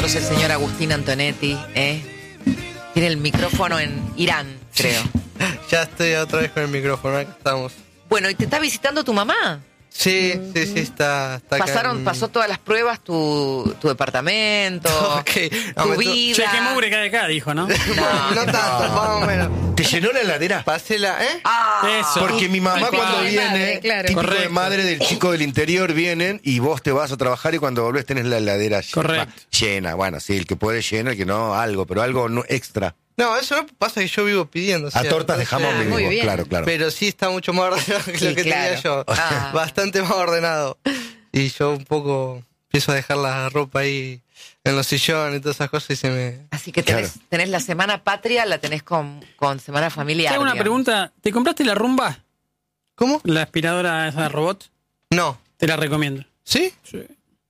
Es el señor Agustín Antonetti, Tiene el micrófono en Irán, creo. Ya estoy otra vez con el micrófono, acá estamos. Bueno, ¿y te está visitando tu mamá? Sí, está acá Pasó todas las pruebas, tu departamento, tu vida. Che, qué mugre cae acá, dijo, ¿no? No tanto, más o menos. ¿Te llenó la heladera? Pasé la, Eso. Porque mi mamá cuando viene, madre, claro. típico de Correcto. madre del chico del interior, vienen y vos te vas a trabajar y cuando volvés tenés la heladera Correcto. llena. Bueno, sí, el que puede llena, el que no, algo, pero algo extra. No, eso no pasa, que yo vivo pidiendo. A tortas de jamón, muy vivimos, bien. claro. Pero sí está mucho más ordenado que Sí, lo que tenía yo. Bastante más ordenado. Y yo un poco empiezo a dejar la ropa ahí en los sillones y todas esas cosas y se me... Así que tenés la semana patria, la tenés con semana familiar. Te hago una digamos. pregunta. ¿Te compraste la Rumba? ¿Cómo? La aspiradora esa de robot. No. Te la recomiendo. ¿Sí? Sí.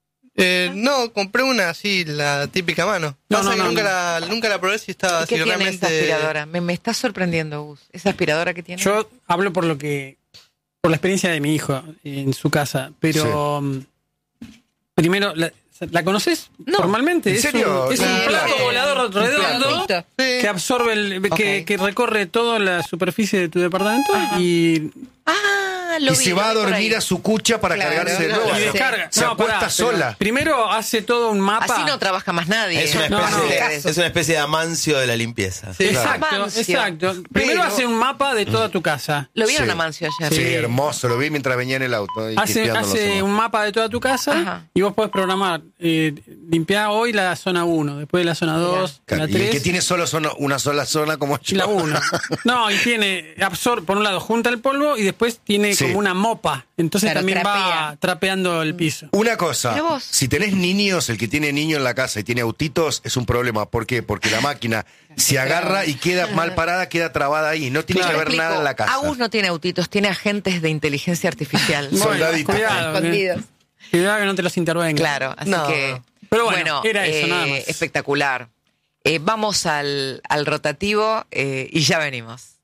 No, compré una así, la típica mano. Pasa que nunca la probé si estaba ¿Y así qué tiene realmente... esa aspiradora? Me está sorprendiendo, Gus. ¿Esa aspiradora que tiene? Yo hablo por la experiencia de mi hijo en su casa, pero primero, ¿la conoces No. formalmente? ¿En serio? Es un Sí, plato claro. volador redondo Platito. que absorbe, Ok. que recorre toda la superficie de tu departamento y Lo Y vi, se va a lo vi por dormir ahí. a su cucha para Claro, cargarse de no, nuevo. y descarga. Se acuesta pará, sola. pero Primero hace todo un mapa. Así no trabaja más nadie. Es una No, especie, no. es una especie de Amancio de la limpieza. Sí, Exacto, Amancio. exacto. Primero Pero- hace un mapa de toda tu casa. Lo vieron Sí. a Mancio ayer. Sí, hermoso, lo vi mientras venía en el auto. y Hace limpiando los ojos. un mapa de toda tu casa. Ajá. Y vos podés programar. Limpiar hoy la zona 1, después la zona 2, Claro, la y el 3. que tiene solo una sola zona como yo. y la 1. No, y tiene por un lado junta el polvo y después tiene Sí. como una mopa. Entonces Claro, también va trapea. trapeando el piso. Una cosa, Mira vos. si tenés niños, el que tiene niño en la casa y tiene autitos, es un problema. ¿Por qué? Porque la máquina se agarra y queda mal parada, queda trabada ahí. No tiene Yo que le ver explico. nada en la casa. Agus no tiene autitos, tiene agentes de inteligencia artificial. Bueno, Soldadito. cuidado, Escondidos. cuidado que no te los intervengan. Claro, así No, que... no. Pero bueno, era eso, nada más. Espectacular. Vamos al rotativo y ya venimos.